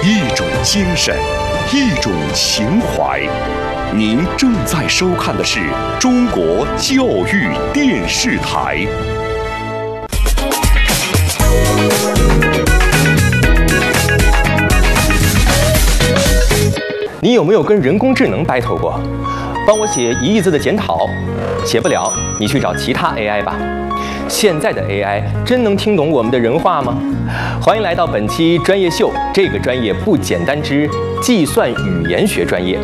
一种精神，一种情怀。您正在收看的是中国教育电视台。 你有没有跟人工智能 battle 过？帮我写1亿字的检讨，写不了，你去找其他 AI 吧。现在的 AI 真能听懂我们的人话吗？欢迎来到本期专业秀，这个专业不简单之计算语言学专业。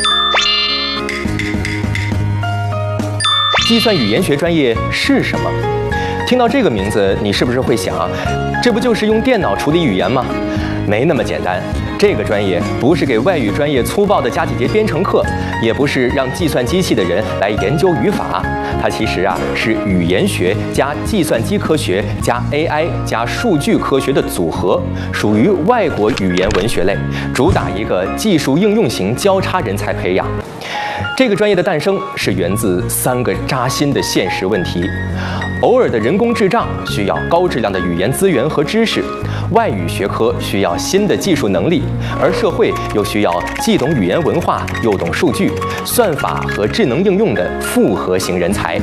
计算语言学专业是什么？听到这个名字，你是不是会想，这不就是用电脑处理语言吗？没那么简单。这个专业不是给外语专业粗暴的加几节编程课，也不是让计算机系的人来研究语法，它其实是语言学加计算机科学加 AI 加数据科学的组合，属于外国语言文学类，主打一个技术应用型交叉人才培养。这个专业的诞生是源自3个扎心的现实问题：偶尔的人工智障需要高质量的语言资源和知识，外语学科需要新的技术能力，而社会又需要既懂语言文化又懂数据、算法和智能应用的复合型人才。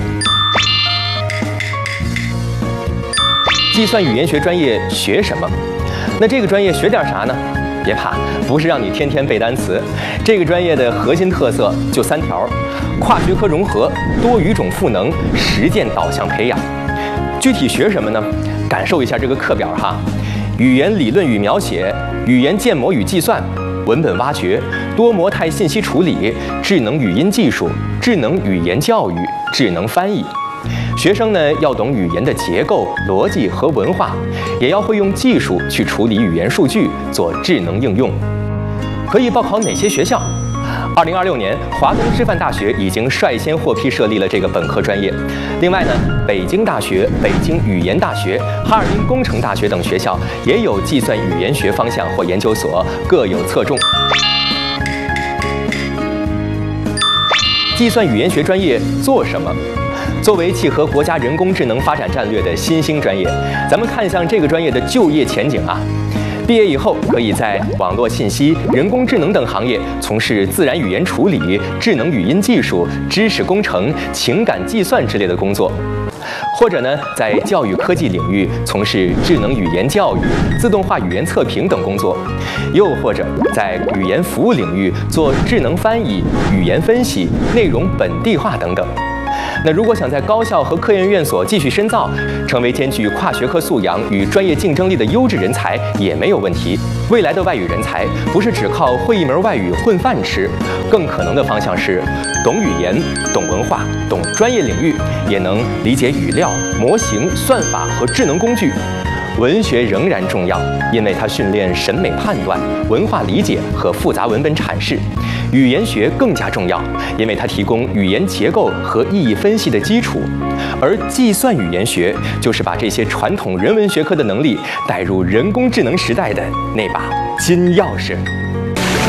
计算语言学专业学什么？那这个专业学点啥呢？别怕，不是让你天天背单词。这个专业的核心特色就3条：跨学科融合、多语种赋能、实践导向培养。具体学什么呢？感受一下这个课表哈：语言理论与描写、语言建模与计算、文本挖掘、多模态信息处理、智能语音技术、智能语言教育、智能翻译。学生呢要懂语言的结构、逻辑和文化，也要会用技术去处理语言数据，做智能应用。可以报考哪些学校？2026年，华东师范大学已经率先获批设立了这个本科专业。另外呢，北京大学、北京语言大学、哈尔滨工程大学等学校也有计算语言学方向或研究所，各有侧重。计算语言学专业做什么？作为契合国家人工智能发展战略的新兴专业，咱们看向这个专业的就业前景啊。毕业以后，可以在网络信息、人工智能等行业从事自然语言处理、智能语音技术、知识工程、情感计算之类的工作，或者呢，在教育科技领域从事智能语言教育、自动化语言测评等工作，又或者在语言服务领域做智能翻译、语言分析、内容本地化等等。那如果想在高校和科研院所继续深造，成为兼具跨学科素养与专业竞争力的优质人才也没有问题。未来的外语人才不是只靠会一门外语混饭吃，更可能的方向是懂语言、懂文化、懂专业领域，也能理解语料、模型、算法和智能工具。文学仍然重要，因为它训练审美判断、文化理解和复杂文本阐释。语言学更加重要，因为它提供语言结构和意义分析的基础。而计算语言学就是把这些传统人文学科的能力带入人工智能时代的那把金钥匙。